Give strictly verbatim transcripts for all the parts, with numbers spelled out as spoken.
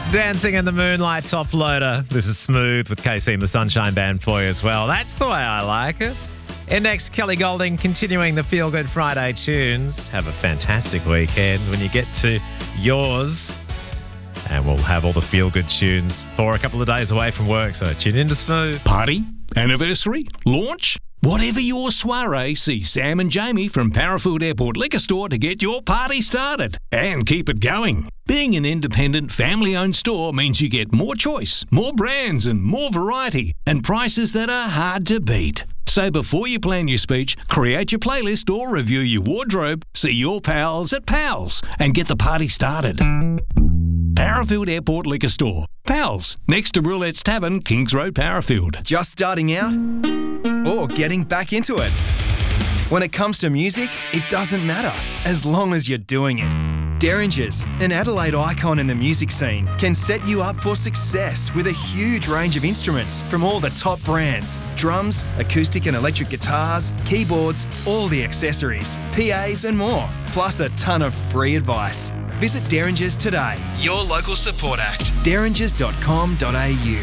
Dancing in the Moonlight top loader. This is Smooth with K C and the Sunshine Band for you as well. That's the way I like it. In next, Kelly Golding continuing the Feel Good Friday tunes. Have a fantastic weekend when you get to yours. And we'll have all the Feel Good tunes for a couple of days away from work, so tune in to Smooth. Party, anniversary, launch, whatever your soiree, see Sam and Jamie from Parafield Airport Liquor Store to get your party started and keep it going. Being an independent, family-owned store means you get more choice, more brands and more variety, and prices that are hard to beat. So before you plan your speech, create your playlist or review your wardrobe, see your pals at Pals, and get the party started. Parafield Airport Liquor Store. Pals, next to Roulette's Tavern, Kings Road, Parafield. Just starting out or getting back into it? When it comes to music, it doesn't matter, as long as you're doing it. Derringers, an Adelaide icon in the music scene, can set you up for success with a huge range of instruments from all the top brands. Drums, acoustic and electric guitars, keyboards, all the accessories, P As and more, plus a ton of free advice. Visit Derringers today, your local support act, derringers dot com dot a u.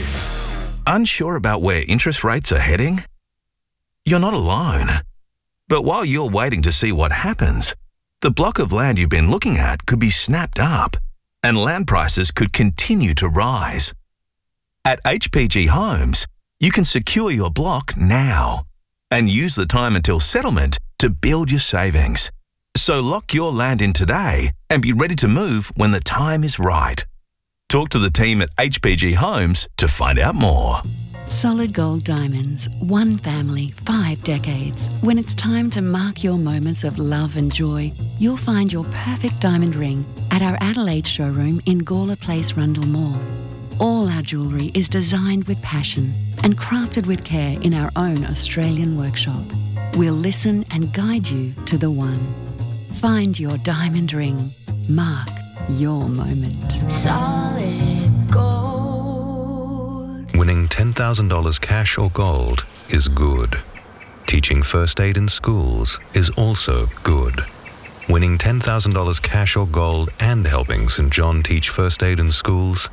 Unsure about where interest rates are heading? You're not alone. But while you're waiting to see what happens, the block of land you've been looking at could be snapped up and land prices could continue to rise. At H P G Homes, you can secure your block now and use the time until settlement to build your savings. So lock your land in today and be ready to move when the time is right. Talk to the team at H P G Homes to find out more. Solid Gold Diamonds, one family, five decades. When it's time to mark your moments of love and joy, you'll find your perfect diamond ring at our Adelaide showroom in Gawler Place, Rundle Mall. All our jewellery is designed with passion and crafted with care in our own Australian workshop. We'll listen and guide you to the one. Find your diamond ring. Mark your moment. Solid Gold. Winning ten thousand dollars cash or gold is good. Teaching first aid in schools is also good. Winning ten thousand dollars cash or gold and helping Saint John teach first aid in schools?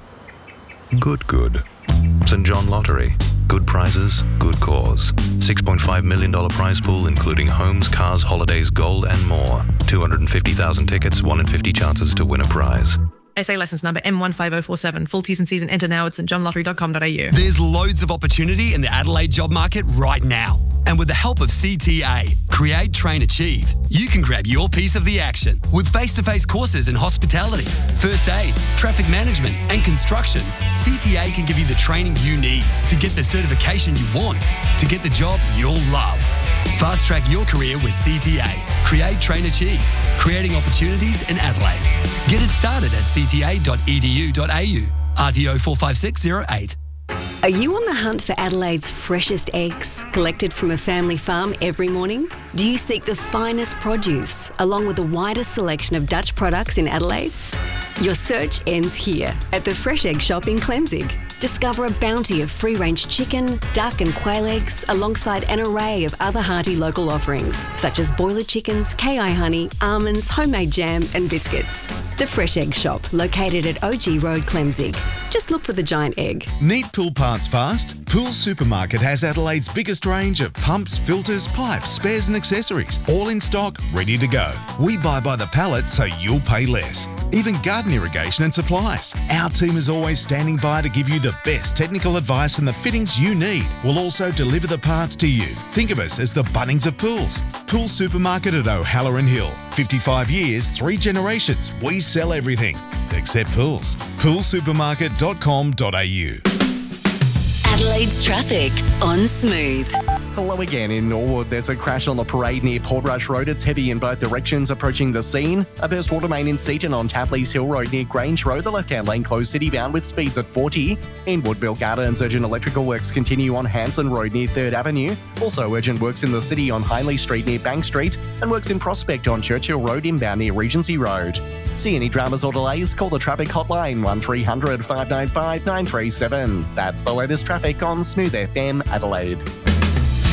Good, good. Saint John Lottery. Good prizes, good cause. six point five million dollars prize pool including homes, cars, holidays, gold and more. two hundred fifty thousand tickets, one in fifty chances to win a prize. S A licence number M one five zero four seven. Full T's and C's and enter now at st john lottery dot com dot a u. There's loads of opportunity in the Adelaide job market right now. And with the help of C T A, Create, Train, Achieve, you can grab your piece of the action with face-to-face courses in hospitality, first aid, traffic management and construction. C T A can give you the training you need to get the certification you want, to get the job you'll love. Fast-track your career with C T A. Create, Train, Achieve. Creating opportunities in Adelaide. Get it started at c t a dot e d u dot a u. R T O four five six zero eight. Are you on the hunt for Adelaide's freshest eggs, collected from a family farm every morning? Do you seek the finest produce, along with the widest selection of Dutch products in Adelaide? Your search ends here, at the Fresh Egg Shop in Clemzig. Discover a bounty of free-range chicken, duck and quail eggs, alongside an array of other hearty local offerings, such as boiler chickens, K I honey, almonds, homemade jam and biscuits. The Fresh Egg Shop, located at O G Road, Clemzig. Just look for the giant egg. Need pool parts fast? Pool Supermarket has Adelaide's biggest range of pumps, filters, pipes, spares and accessories, all in stock, ready to go. We buy by the pallet so you'll pay less. Even garden irrigation and supplies. Our team is always standing by to give you the best technical advice and the fittings you need. We'll also deliver the parts to you. Think of us as the Bunnings of pools. Pool Supermarket at O'Halloran Hill. fifty-five years, three generations. We sell everything except pools. pool supermarket dot com dot a u. Adelaide's traffic on Smooth. Hello again in Norwood. There's a crash on the parade near Portrush Road. It's heavy in both directions approaching the scene. A burst water main in Seaton on Tapley's Hill Road near Grange Road. The left-hand lane closed city-bound with speeds at forty. In Woodville Gardens, urgent electrical works continue on Hanson Road near third Avenue. Also urgent works in the city on Hindley Street near Bank Street. And works in Prospect on Churchill Road inbound near Regency Road. See any dramas or delays? Call the traffic hotline one three hundred, five nine five, nine three seven. That's the latest traffic on Smooth F M Adelaide.